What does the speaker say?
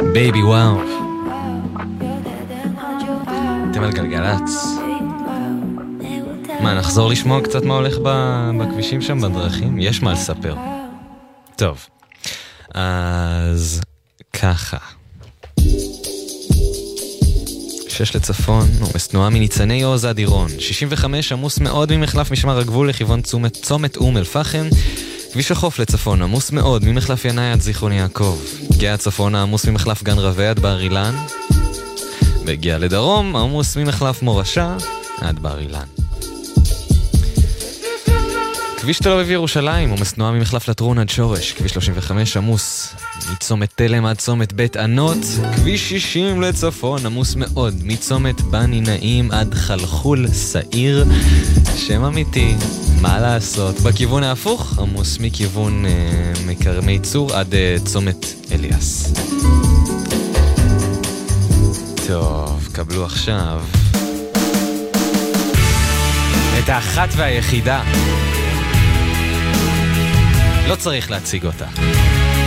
בייבי וואו. אתם על גלגלץ. מה, נחזור לשמוע קצת מה הולך בכבישים שם, בדרכים? יש מה לספר. טוב, אז ככה. 6 לצפון, עומס תנועה מניצני עוז עד עירון. 65 עמוס מאוד ממחלף משמר הגבול לכיוון צומת אום אל פחם. כביש החוף לצפון עמוס מאוד ממחלף ינאי עד זיכרון יעקב. הגיע הצפון עמוס ממחלף גן רווה עד בר אילן. והגיע לדרום עמוס ממחלף מורשה עד בר אילן. כביש תל אביב ירושלים עומס תנועה ממחלף לטרון עד שורש. כביש 35 עמוס מצומת תלם עד צומת בית ענות. כביש 60 לצפון עמוס מאוד מצומת בני נעים עד חלחול סעיר. שם אמיתי, מה לעשות? בכיוון ההפוך עמוס מכיוון מקרמי צור עד צומת אליאס. טוב, קבלו עכשיו את האחת והיחידה, לא צריך להציג אותה.